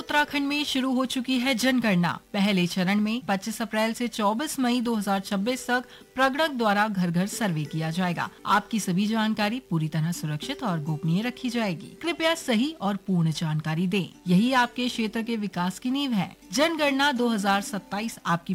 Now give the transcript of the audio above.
उत्तराखंड में शुरू हो चुकी है जनगणना। पहले चरण में 25 अप्रैल से 24 मई 2026 तक प्रगणक द्वारा घर घर सर्वे किया जाएगा। आपकी सभी जानकारी पूरी तरह सुरक्षित और गोपनीय रखी जाएगी। कृपया सही और पूर्ण जानकारी दें। यही आपके क्षेत्र के विकास की नींव है। जनगणना 2027 आपकी